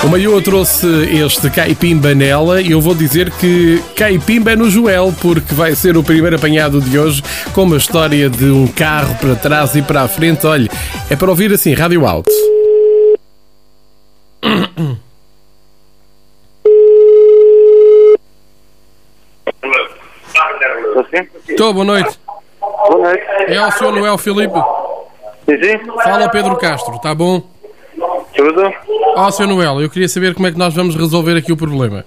O Maior trouxe este caipimba nela e eu vou dizer que caipimba é no Joel, porque vai ser o primeiro apanhado de hoje com uma história de um carro para trás e para a frente. Olha, é para ouvir assim, rádio alto. Estou, boa noite. Boa noite. É o Sr. Noel Filipe. Sim. Fala Pedro Castro, tá bom? Tudo? Ó, Sr. Noel, eu queria saber como é que nós vamos resolver aqui o problema.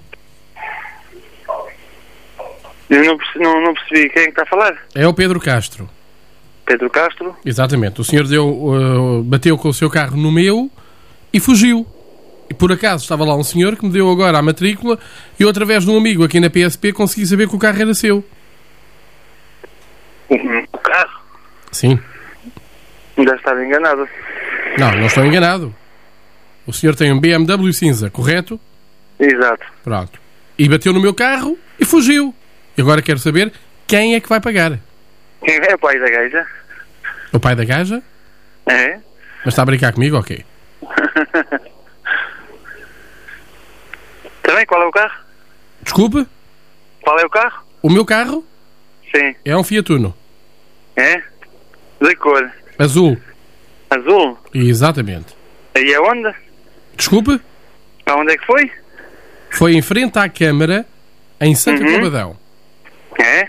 Eu não percebi quem é que está a falar. É o Pedro Castro. Pedro Castro? Exatamente. O senhor bateu com o seu carro no meu e fugiu. E por acaso estava lá um senhor que me deu agora a matrícula e eu, através de um amigo aqui na PSP, consegui saber que o carro era seu. O carro? Sim. Deve estar enganado. Não estou enganado. O senhor tem um BMW cinza, correto? Exato. Pronto. E bateu no meu carro e fugiu. E agora quero saber quem é que vai pagar. Quem é o pai da gaja? O pai da gaja? É? Mas está a brincar comigo ou quê? Também, qual é o carro? Desculpe? Qual é o carro? O meu carro Sim. é um Fiat Uno. É? De cor? Azul. Azul? Exatamente. E aonde? Desculpe? Aonde é que foi? Foi em frente à Câmara, em Santo Combadão. É?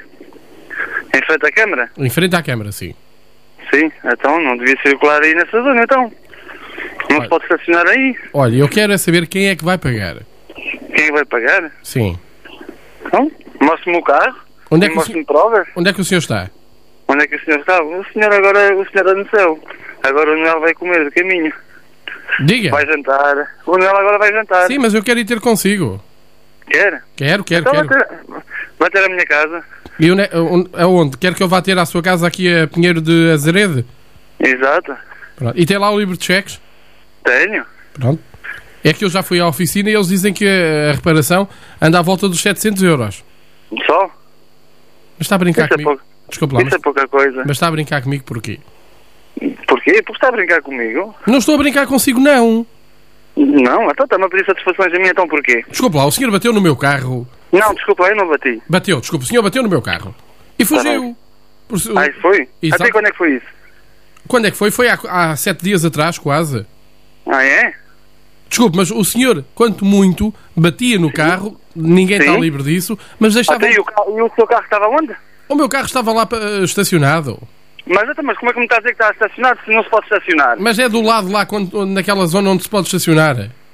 Em frente à câmara? Em frente à Câmara, sim. Sim, então não devia circular aí nessa zona, então. Não Olha. se pode estacionar aí. Olha, eu quero é saber quem é que vai pagar. Quem vai pagar? Sim. Então, mostre-me o carro. Onde é que o Mostre-me provas. Onde é que o senhor está? Onde é que o senhor está? O senhor está no céu. Agora o Noel vai comer do caminho. Diga. Vai jantar. O Noel agora vai jantar. Sim, mas eu quero ir ter consigo. Quer? Quero. Então vai ter a minha casa. E aonde? Quer que eu vá ter à sua casa aqui a Pinheiro de Azeredo? Exato. Pronto. E tem lá o livro de cheques? Tenho. Pronto. É que eu já fui à oficina e eles dizem que a reparação anda à volta dos 700 euros. Só? Mas está a brincar Isso é comigo? pouco. Desculpa lá, Isso é pouca coisa. mas está a brincar comigo porquê? Porquê? Porque está a brincar comigo? Não estou a brincar consigo, não. Não, então está-me a pedir satisfações a mim, então porquê? Desculpa lá, o senhor bateu no meu carro. Não, desculpa, eu não bati. Desculpa, o senhor bateu no meu carro. E fugiu. Ah, isso foi? Exato. Até quando é que foi isso? Quando é que foi? Foi há 7 dias atrás, quase. Ah, é? Desculpe, mas o senhor, quanto muito, batia no carro, ninguém está Sim. livre disso, mas deixava... Até e o seu carro estava onde? O meu carro estava lá estacionado. Mas como é que me está a dizer que está estacionado se não se pode estacionar? Mas é do lado lá, naquela zona onde se pode estacionar.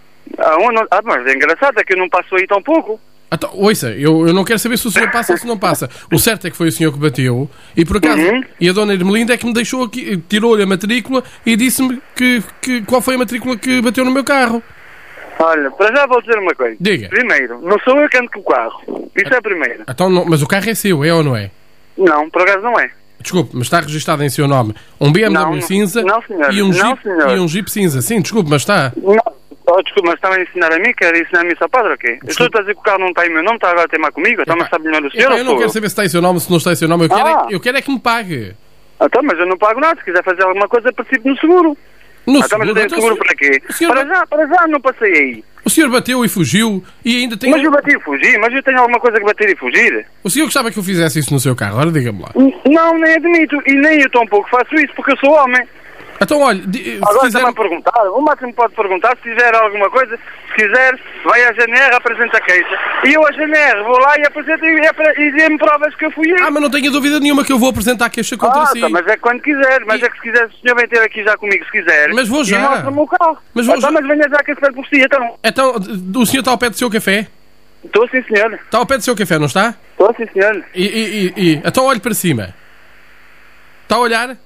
Mas é engraçado, é que eu não passo aí tão pouco. Então, ouça, eu não quero saber se o senhor passa ou se não passa. O certo é que foi o senhor que bateu e por acaso, e a dona Ermelinda é que me deixou aqui, tirou-lhe a matrícula e disse-me que qual foi a matrícula que bateu no meu carro. Olha, para já vou dizer uma coisa. Diga. Primeiro, não sou eu que ando com o carro. Isso é a primeira. Então, não, mas o carro é seu, é ou não é? Não, por acaso não é. Desculpe, mas está registado em seu nome um BMW cinza não, senhor. e um Não, senhor. e um Jeep cinza. Sim, desculpe, mas está. Não, desculpa, mas está-me a ensinar a mim? Quer ensinar-me isso ao padre ou quê? Eu estou a dizer que o carro não está em meu nome, está agora a teimar comigo? Está-me a saber melhor o senhor ou Eu não sou quero saber se está em seu nome ou se não está em seu nome. Eu quero é que me pague. Então, mas eu não pago nada. Se quiser fazer alguma coisa, participo no seguro. No Então, mas eu tenho seguro para quê? o senhor- Para já não passei aí. O senhor bateu e fugiu e ainda tem... Mas eu bati e fugi, mas eu tenho alguma coisa que bater e fugir. O senhor gostava que eu fizesse isso no seu carro? Ora, diga-me lá. Não, nem admito. E nem eu tão pouco faço isso, porque eu sou homem. Então, olha, se Agora quiser... está-me a perguntar. O máximo pode perguntar. Se quiser alguma coisa, se quiser, vai à GNR, apresenta a queixa. E eu à GNR vou lá e apresento e dê-me provas que eu fui aí. mas não tenha dúvida nenhuma que eu vou apresentar a queixa contra si. Tá, mas é quando quiser. Mas é que se quiser, o senhor vem ter aqui já comigo, se quiser. Mas vou já. E mostra-me o carro. Mas vou então, já. mas venha já que eu espero por si, então. Então, o senhor está ao pé do seu café? Estou sim, senhor. Está ao pé do seu café, não está? Estou sim, senhor. Então olhe para cima. Está a olhar?